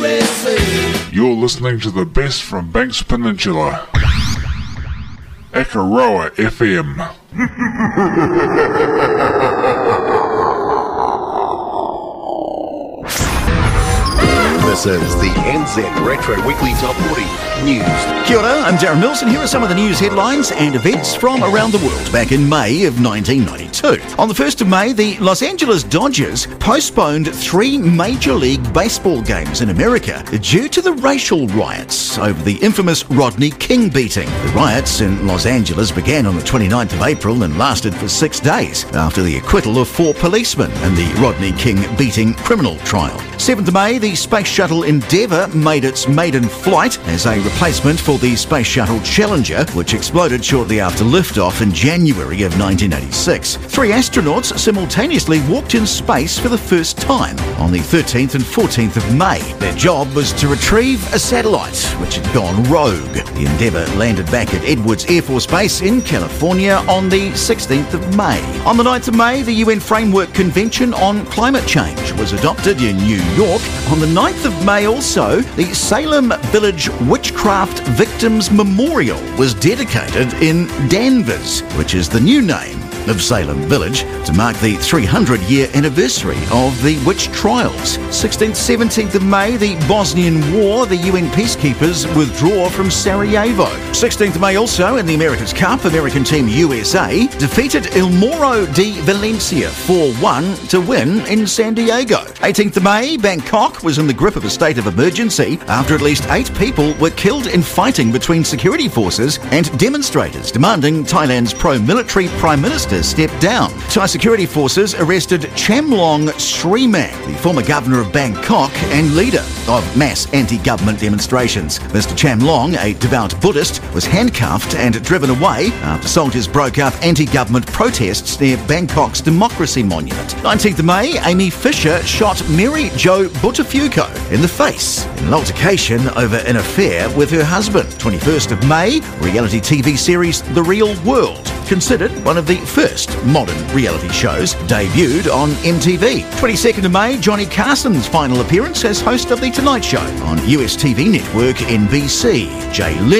USA. You're listening to the best from Banks Peninsula. Akaroa FM. This is the NZ Retro Weekly Top 40 News. Kia ora, I'm Darren Mills, and here are some of the news headlines and events from around the world back in May of 1992. On the 1st of May, the Los Angeles Dodgers postponed 3 Major League Baseball games in America due to the racial riots over the infamous Rodney King beating. The riots in Los Angeles began on the 29th of April and lasted for 6 days after the acquittal of 4 policemen in the Rodney King beating criminal trial. 7th of May, the Space Shuttle Endeavour made its maiden flight as a replacement for the Space Shuttle Challenger, which exploded shortly after liftoff in January of 1986. 3 astronauts simultaneously walked in space for the first time on the 13th and 14th of May. Their job was to retrieve a satellite which had gone rogue. The Endeavour landed back at Edwards Air Force Base in California on the 16th of May. On the 9th of May, the UN Framework Convention on Climate Change was adopted in New York. On the 9th of May also, the Salem Village Witchcraft Victims Memorial was dedicated in Danvers, which is the new name of Salem Village, to mark the 300-year anniversary of the witch trials. 16th, 17th of May, the Bosnian War, the UN peacekeepers withdraw from Sarajevo. 16th of May also, in the America's Cup, American team USA defeated El Moro de Valencia 4-1 to win in San Diego. 18th of May, Bangkok was in the grip of a state of emergency after at least 8 people were killed in fighting between security forces and demonstrators demanding Thailand's pro-military Prime Minister step down. Thai security forces arrested Chamlong Sriman, the former governor of Bangkok and leader of mass anti-government demonstrations. Mr. Chamlong, a devout Buddhist, was handcuffed and driven away after soldiers broke up anti-government protests near Bangkok's Democracy Monument. 19th of May, Amy Fisher shot Mary Jo Buttafuoco in the face in an altercation over an affair with her husband. 21st of May, reality TV series The Real World, considered one of the first modern reality shows, debuted on MTV. 22nd of May, Johnny Carson's final appearance as host of The Tonight Show on US TV network NBC. Jay